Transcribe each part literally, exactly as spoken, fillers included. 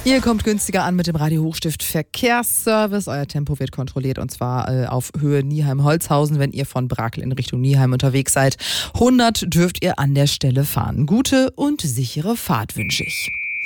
Ihr kommt günstiger an mit dem Radio Hochstift Verkehrsservice. Euer Tempo wird kontrolliert und zwar äh, auf Höhe Nieheim-Holzhausen, wenn ihr von Brakel in Richtung Nieheim unterwegs seid. hundert dürft ihr an der Stelle fahren. Gute und sichere Fahrt wünsche ich.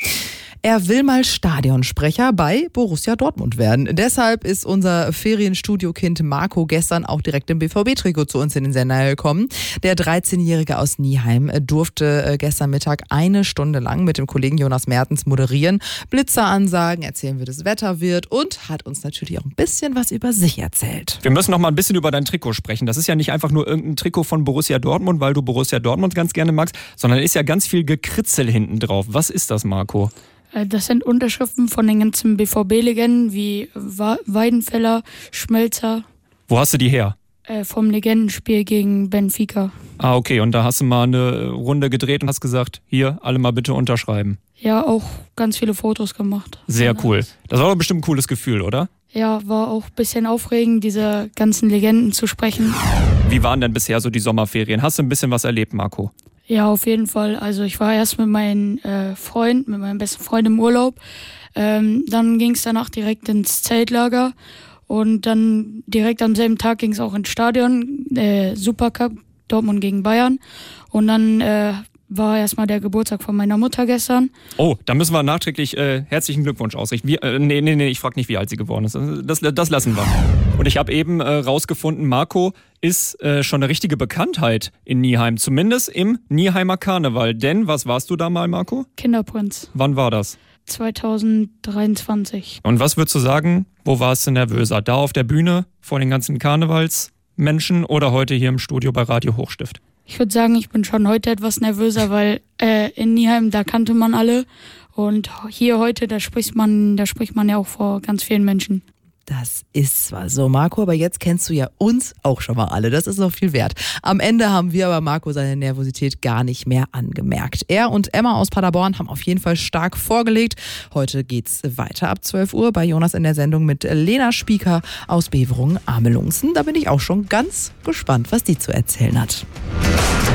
Er will mal Stadionsprecher bei Borussia Dortmund werden. Deshalb ist unser Ferienstudiokind Marco gestern auch direkt im B V B-Trikot zu uns in den Sender gekommen. Der dreizehnjährige aus Nieheim durfte gestern Mittag eine Stunde lang mit dem Kollegen Jonas Mertens moderieren, Blitzeransagen, erzählen, wie das Wetter wird und hat uns natürlich auch ein bisschen was über sich erzählt. Wir müssen noch mal ein bisschen über dein Trikot sprechen. Das ist ja nicht einfach nur irgendein Trikot von Borussia Dortmund, weil du Borussia Dortmund ganz gerne magst, sondern ist ja ganz viel Gekritzel hinten drauf. Was ist das, Marco? Das sind Unterschriften von den ganzen B V B-Legenden wie Weidenfeller, Schmelzer. Wo hast du die her? Äh, vom Legendenspiel gegen Benfica. Ah, okay. Und da hast du mal eine Runde gedreht und hast gesagt, hier, alle mal bitte unterschreiben. Ja, auch ganz viele Fotos gemacht. Sehr cool. Das war doch bestimmt ein cooles Gefühl, oder? Ja, war auch ein bisschen aufregend, diese ganzen Legenden zu sprechen. Wie waren denn bisher so die Sommerferien? Hast du ein bisschen was erlebt, Marco? Ja, auf jeden Fall. Also ich war erst mit meinem äh, Freund, mit meinem besten Freund im Urlaub. Ähm, dann ging es danach direkt ins Zeltlager und dann direkt am selben Tag ging es auch ins Stadion, äh, Supercup, Dortmund gegen Bayern. Und dann äh, war erstmal der Geburtstag von meiner Mutter gestern. Oh, da müssen wir nachträglich äh, herzlichen Glückwunsch ausrichten. Wie, äh, nee, nee, nee, ich frage nicht, wie alt sie geworden ist. Das, das lassen wir. Und ich habe eben äh, rausgefunden, Marco ist äh, schon eine richtige Bekanntheit in Nieheim. Zumindest im Nieheimer Karneval. Denn, was warst du da mal, Marco? Kinderprinz. Wann war das? zwanzig dreiundzwanzig. Und was würdest du sagen, wo warst du nervöser? Da auf der Bühne vor den ganzen Karnevalsmenschen oder heute hier im Studio bei Radio Hochstift? Ich würde sagen, ich bin schon heute etwas nervöser, weil äh, in Nieheim, da kannte man alle. Und hier heute, da spricht man, da spricht man ja auch vor ganz vielen Menschen. Das ist zwar so, Marco, aber jetzt kennst du ja uns auch schon mal alle. Das ist noch viel wert. Am Ende haben wir aber Marco seine Nervosität gar nicht mehr angemerkt. Er und Emma aus Paderborn haben auf jeden Fall stark vorgelegt. Heute geht's weiter ab zwölf Uhr bei Jonas in der Sendung mit Lena Spieker aus Beverungen-Amelungsen. Da bin ich auch schon ganz gespannt, was die zu erzählen hat.